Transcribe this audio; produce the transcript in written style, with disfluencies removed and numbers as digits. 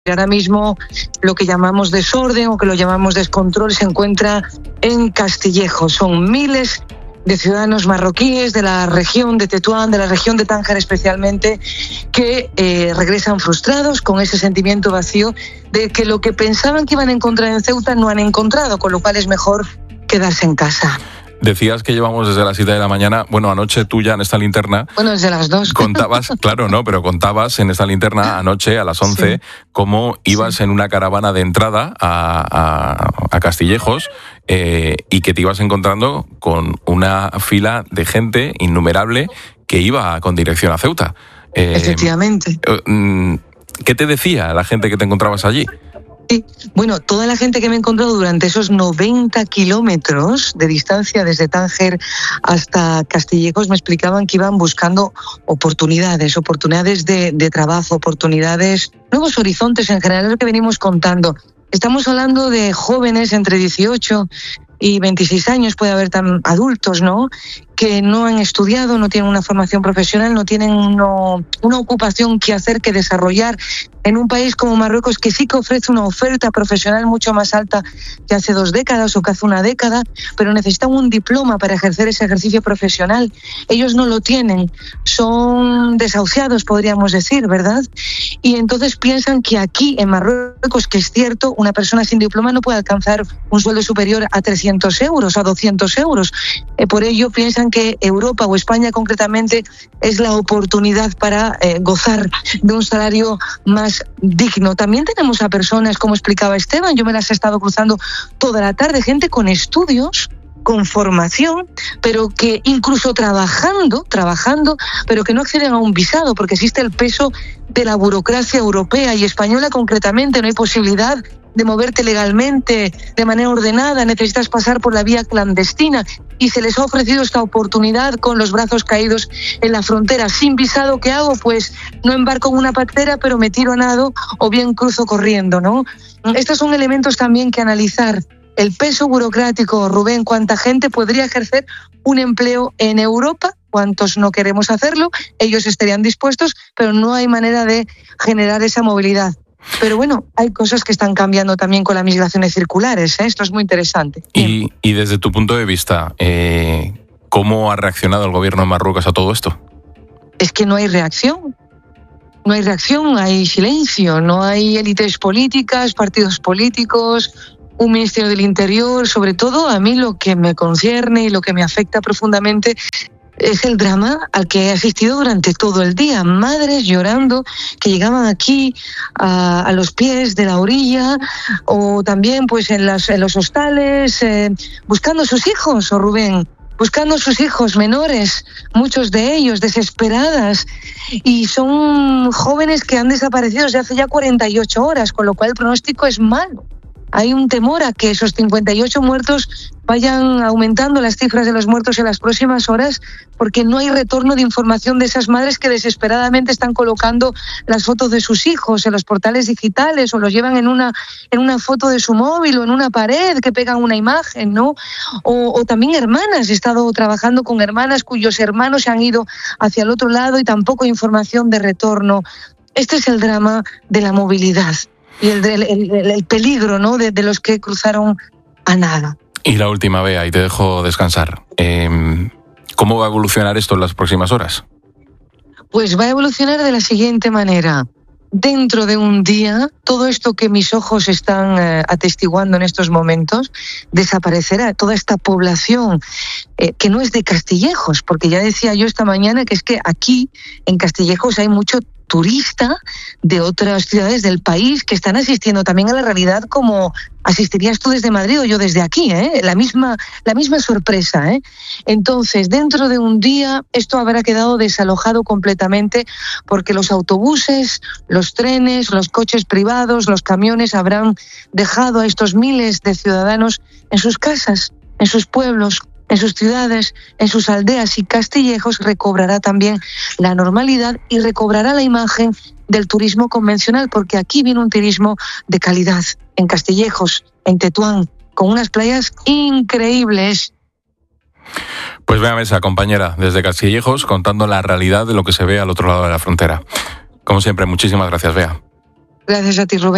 Ahora mismo lo que llamamos desorden o que lo llamamos descontrol se encuentra en Castillejos. Son miles de ciudadanos marroquíes de la región de Tetuán, de la región de Tánger especialmente, que regresan frustrados con ese sentimiento vacío de que lo que pensaban que iban a encontrar en Ceuta no han encontrado, con lo cual es mejor quedarse en casa. Decías que llevamos desde las 7 de la mañana. Bueno, anoche tú ya en esta linterna... Bueno, desde las 2. Contabas, claro, no, pero contabas en esta linterna anoche a las 11 sí. Cómo ibas en una caravana de entrada a Castillejos y que te ibas encontrando con una fila de gente innumerable que iba con dirección a Ceuta. Efectivamente. ¿Qué te decía la gente que te encontrabas allí? Sí. Bueno, toda la gente que me he encontrado durante esos 90 kilómetros de distancia desde Tánger hasta Castillejos me explicaban que iban buscando oportunidades de trabajo, oportunidades, nuevos horizontes en general, es lo que venimos contando. Estamos hablando de jóvenes entre 18 y 26 años, puede haber adultos, ¿no?, que no han estudiado, no tienen una formación profesional, no tienen una ocupación que hacer, que desarrollar en un país como Marruecos, que sí que ofrece una oferta profesional mucho más alta que hace 2 décadas o que hace 1 década, pero necesitan un diploma para ejercer ese ejercicio profesional. Ellos no lo tienen, son desahuciados, podríamos decir, ¿verdad? Y entonces piensan que aquí en Marruecos, que es cierto, una persona sin diploma no puede alcanzar un sueldo superior a 300 euros, a 200 euros. Por ello piensan que Europa o España concretamente es la oportunidad para gozar de un salario más digno. También tenemos a personas, como explicaba Esteban, yo me las he estado cruzando toda la tarde, gente con estudios, con formación, pero que incluso trabajando, pero que no acceden a un visado porque existe el peso de la burocracia europea y española concretamente. No hay posibilidad de moverte legalmente, de manera ordenada, necesitas pasar por la vía clandestina y se les ha ofrecido esta oportunidad con los brazos caídos en la frontera. Sin visado, ¿qué hago? Pues no embarco en una patera, pero me tiro a nado o bien cruzo corriendo, ¿no? Estos son elementos también que analizar. El peso burocrático, Rubén, ¿cuánta gente podría ejercer un empleo en Europa? ¿Cuántos no queremos hacerlo? Ellos estarían dispuestos, pero no hay manera de generar esa movilidad. Pero bueno, hay cosas que están cambiando también con las migraciones circulares, ¿eh? Esto es muy interesante. Y desde tu punto de vista, ¿cómo ha reaccionado el gobierno de Marruecos a todo esto? Es que no hay reacción. No hay reacción, hay silencio, no hay élites políticas, partidos políticos, un Ministerio del Interior. Sobre todo, a mí lo que me concierne y lo que me afecta profundamente es el drama al que he asistido durante todo el día. Madres llorando que llegaban aquí a los pies de la orilla o también pues en los hostales buscando a sus hijos, Rubén. Buscando a sus hijos menores, muchos de ellos desesperadas, y son jóvenes que han desaparecido desde hace ya 48 horas, con lo cual el pronóstico es malo. Hay un temor a que esos 58 muertos vayan aumentando las cifras de los muertos en las próximas horas, porque no hay retorno de información de esas madres que desesperadamente están colocando las fotos de sus hijos en los portales digitales o los llevan en una foto de su móvil o en una pared que pegan una imagen, ¿no? O también hermanas. He estado trabajando con hermanas cuyos hermanos se han ido hacia el otro lado y tampoco hay información de retorno. Este es el drama de la movilidad y el peligro, ¿no?, de los que cruzaron a nada. Y la última, Bea, y te dejo descansar. ¿Cómo va a evolucionar esto en las próximas horas? Pues va a evolucionar de la siguiente manera. Dentro de un día, todo esto que mis ojos están atestiguando en estos momentos desaparecerá. Toda esta población que no es de Castillejos, porque ya decía yo esta mañana que es que aquí en Castillejos hay mucho turista de otras ciudades del país que están asistiendo también a la realidad como asistirías tú desde Madrid o yo desde aquí, la misma sorpresa, Entonces, dentro de un día esto habrá quedado desalojado completamente porque los autobuses, los trenes, los coches privados, los camiones habrán dejado a estos miles de ciudadanos en sus casas, en sus pueblos, en sus ciudades, en sus aldeas, y Castillejos recobrará también la normalidad y recobrará la imagen del turismo convencional, porque aquí viene un turismo de calidad, en Castillejos, en Tetuán, con unas playas increíbles. Pues Bea Mesa, compañera, desde Castillejos, contando la realidad de lo que se ve al otro lado de la frontera. Como siempre, muchísimas gracias, Bea. Gracias a ti, Rubén.